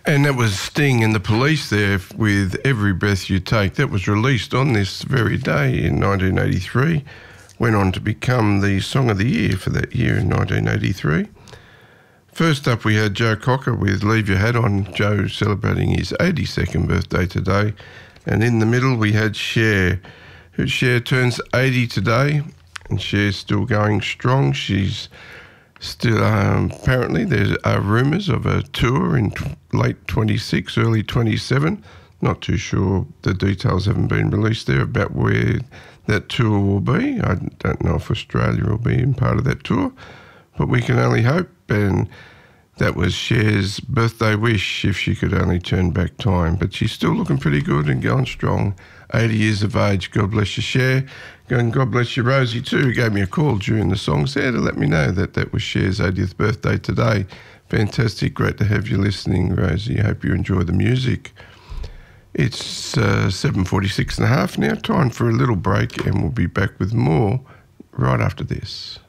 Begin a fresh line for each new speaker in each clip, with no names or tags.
And that was Sting and the Police there with Every Breath You Take. That was released on this very day in 1983. Went on to become the Song of the Year for that year in 1983. First up we had Joe Cocker with Leave Your Hat On. Joe celebrating his 82nd birthday today. And in the middle we had Cher. Cher turns 80 today and Cher's still going strong. She's still, apparently there are rumours of a tour in late 26, early 27. Not too sure, the details haven't been released there about where that tour will be. I don't know if Australia will be in part of that tour, but we can only hope. And that was Cher's birthday wish, if she could only turn back time. But she's still looking pretty good and going strong. 80 years of age. God bless you, Cher. And God bless you, Rosie, too, who gave me a call during the songs there to let me know that that was Cher's 80th birthday today. Fantastic. Great to have you listening, Rosie. I hope you enjoy the music. It's 7:46 and a half now. Time for a little break, and we'll be back with more right after this.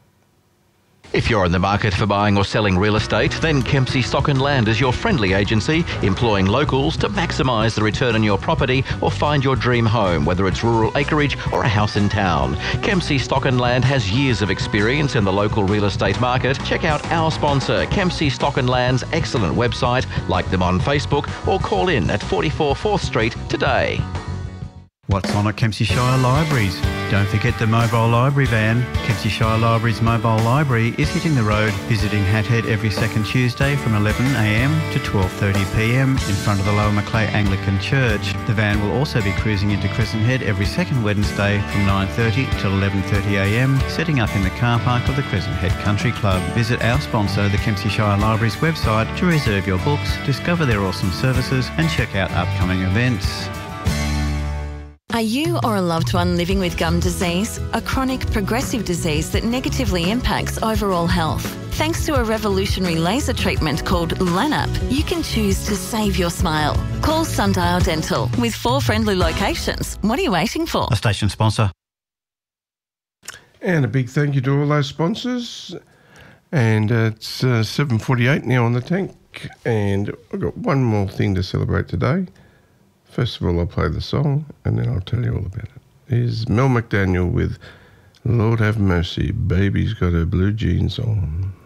If you're in the market for buying or selling real estate, then Kempsey Stock and Land is your friendly agency, employing locals to maximise the return on your property or find your dream home, whether it's rural acreage or a house in town. Kempsey Stock and Land has years of experience in the local real estate market. Check out our sponsor, Kempsey Stock and Land's excellent website, like them on Facebook, or call in at 44 4th Street today.
What's on at Kempsey Shire Libraries? Don't forget the mobile library van. Kempsey Shire Libraries mobile library is hitting the road, visiting Hat Head every second Tuesday from 11am to 12:30pm in front of the Lower Macleay Anglican Church. The van will also be cruising into Crescent Head every second Wednesday from 9:30 till 11:30am, setting up in the car park of the Crescent Head Country Club. Visit our sponsor, the Kempsey Shire Libraries website, to reserve your books, discover their awesome services and check out upcoming events.
Are you or a loved one living with gum disease, a chronic progressive disease that negatively impacts overall health? Thanks to a revolutionary laser treatment called LANAP, you can choose to save your smile. Call Sundial Dental with 4 friendly locations. What are you waiting for?
A station sponsor.
And a big thank you to all those sponsors. And it's 7:48 now on the tank. And I've got one more thing to celebrate today. First of all, I'll play the song and then I'll tell you all about it. Here's Mel McDaniel with Lord Have Mercy, Baby's Got Her Blue Jeans On.